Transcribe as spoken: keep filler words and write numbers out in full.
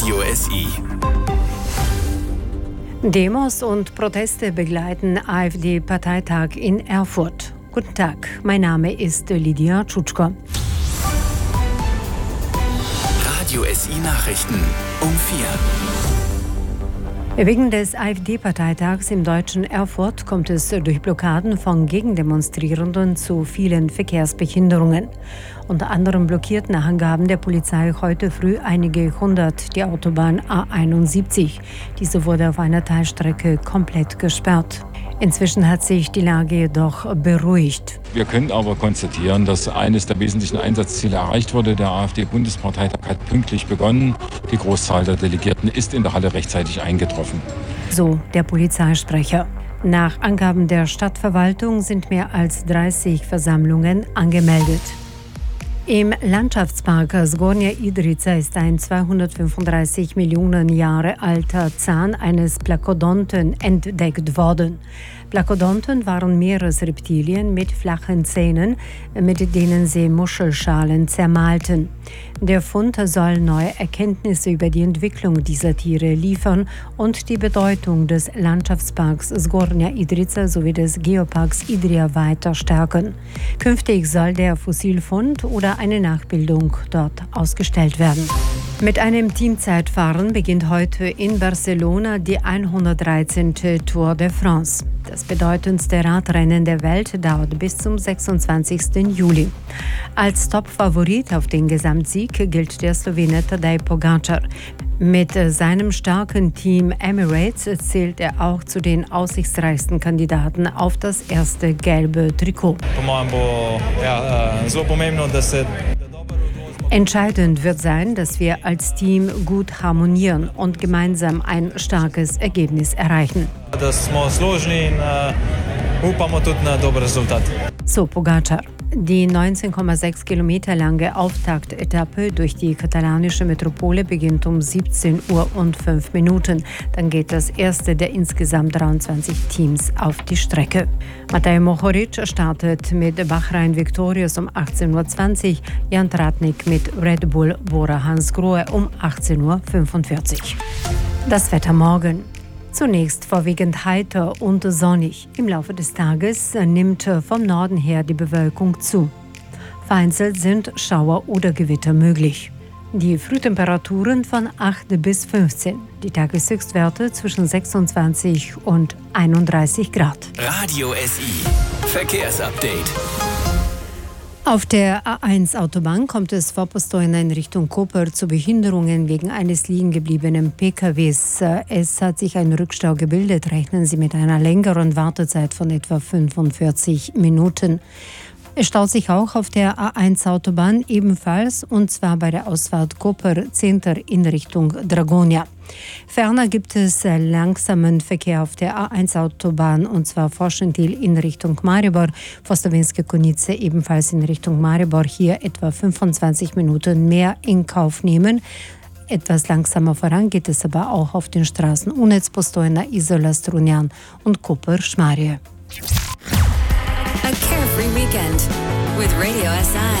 Radio S I. Demos und Proteste begleiten AfD-Parteitag in Erfurt. Guten Tag, mein Name ist Lydia Tschutschko. Radio S I-Nachrichten um vier. Wegen des AfD-Parteitags im deutschen Erfurt kommt es durch Blockaden von Gegendemonstrierenden zu vielen Verkehrsbehinderungen. Unter anderem blockierten nach Angaben der Polizei heute früh einige hundert die Autobahn A einundsiebzig. Diese wurde auf einer Teilstrecke komplett gesperrt. Inzwischen hat sich die Lage jedoch beruhigt. Wir können aber konstatieren, dass eines der wesentlichen Einsatzziele erreicht wurde. Der AfD-Bundesparteitag hat pünktlich begonnen. Die Großzahl der Delegierten ist in der Halle rechtzeitig eingetroffen. So der Polizeisprecher. Nach Angaben der Stadtverwaltung sind mehr als dreißig Versammlungen angemeldet. Im Landschaftspark Zgornja Idrica ist ein zweihundertfünfunddreißig Millionen Jahre alter Zahn eines Plakodonten entdeckt worden. Plakodonten waren Meeresreptilien mit flachen Zähnen, mit denen sie Muschelschalen zermalten. Der Fund soll neue Erkenntnisse über die Entwicklung dieser Tiere liefern und die Bedeutung des Landschaftsparks Zgornja Idrica sowie des Geoparks Idrija weiter stärken. Künftig soll der Fossilfund oder eine Nachbildung dort ausgestellt werden. Mit einem Teamzeitfahren beginnt heute in Barcelona die hundertdreizehnte Tour de France. Das bedeutendste Radrennen der Welt dauert bis zum sechsundzwanzigsten Juli. Als Top-Favorit auf den Gesamtsieg gilt der Slowene Tadej Pogačar. Mit seinem starken Team Emirates zählt er auch zu den aussichtsreichsten Kandidaten auf das erste gelbe Trikot. Entscheidend wird sein, dass wir als Team gut harmonieren und gemeinsam ein starkes Ergebnis erreichen. So Pogačar. Die neunzehn Komma sechs Kilometer lange Auftaktetappe durch die katalanische Metropole beginnt um siebzehn Uhr und fünf Minuten. Dann geht das erste der insgesamt dreiundzwanzig Teams auf die Strecke. Matej Mohoric startet mit Bahrain Victorious um achtzehn Uhr zwanzig, Jan Tratnik mit Red Bull Bora Hansgrohe um achtzehn Uhr fünfundvierzig. Das Wetter morgen. Zunächst vorwiegend heiter und sonnig. Im Laufe des Tages nimmt vom Norden her die Bewölkung zu. Vereinzelt sind Schauer oder Gewitter möglich. Die Frühtemperaturen von acht bis fünfzehn. Die Tageshöchstwerte zwischen sechsundzwanzig und einunddreißig Grad. Radio S I. Verkehrsupdate. Auf der A eins Autobahn kommt es vor Postojna in Richtung Koper zu Behinderungen wegen eines liegen gebliebenen P K Ws. Es hat sich ein Rückstau gebildet. Rechnen Sie mit einer längeren Wartezeit von etwa fünfundvierzig Minuten. Es staut sich auch auf der A eins Autobahn ebenfalls, und zwar bei der Ausfahrt Koper-Center in Richtung Dragonia. Ferner gibt es langsamen Verkehr auf der A eins Autobahn, und zwar Forschentil in Richtung Maribor, Postowinske-Konice ebenfalls in Richtung Maribor, hier etwa fünfundzwanzig Minuten mehr in Kauf nehmen. Etwas langsamer voran geht es aber auch auf den Straßen Unec, Postojna, Izola, Strunjan und Koper-Šmarje. A carefree weekend with Radio S I.